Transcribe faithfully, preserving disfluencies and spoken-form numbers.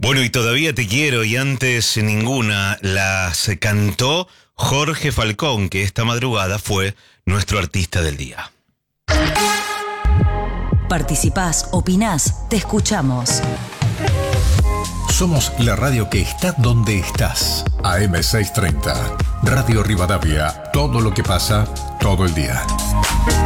Bueno, y Todavía te quiero, y Antes ninguna, las cantó Jorge Falcón, que esta madrugada fue nuestro artista del día. Participás, opinás, te escuchamos. Somos la radio que está donde estás. A M seiscientos treinta. Radio Rivadavia. Todo lo que pasa, todo el día.